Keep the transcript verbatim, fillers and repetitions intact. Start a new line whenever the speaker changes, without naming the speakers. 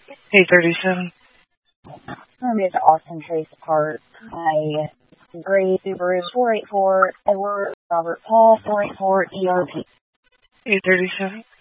eight thirty-seven.
I'm at the Austin Trace Park. I Gray Subaru four eight four, Edward Robert Paul four eight four E R P.
eight thirty-seven.